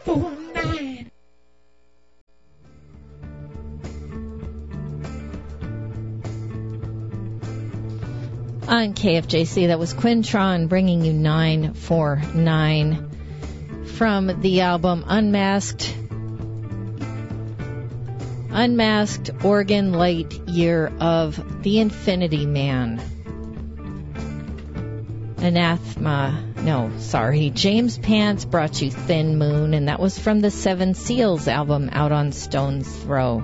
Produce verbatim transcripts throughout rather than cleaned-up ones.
four nine. On K F J C, that was Quintron bringing you nine four nine from the album Unmasked. Unmasked Organ Light Year of the Infinity Man. Anathema, no, sorry, James Pants brought you Thin Moon, and that was from the Seven Seals album out on Stone's Throw.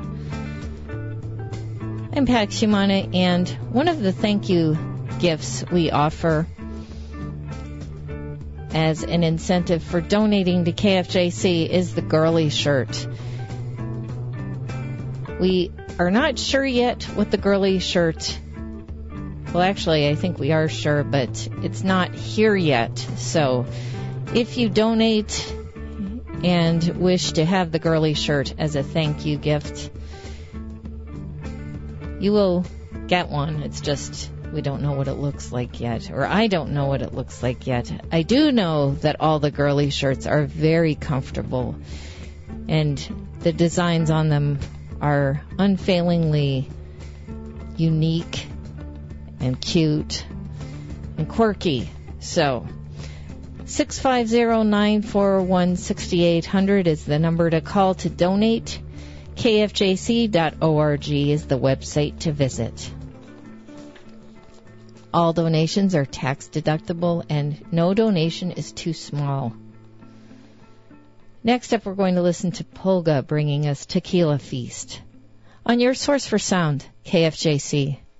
I'm Pax Humana, and one of the thank you gifts we offer as an incentive for donating to K F J C is the girly shirt. We are not sure yet what the girly shirt, well, actually, I think we are sure, but it's not here yet. So if you donate and wish to have the girly shirt as a thank you gift, you will get one. It's just we don't know what it looks like yet, or I don't know what it looks like yet. I do know that all the girly shirts are very comfortable, and the designs on them are unfailingly unique and cute and quirky. So six five zero, nine four one, six eight zero zero is the number to call to donate. K F J C dot org is the website to visit. All donations are tax deductible, and no donation is too small. Next up, we're going to listen to Polga bringing us Tequila Feast on your source for sound, K F J C.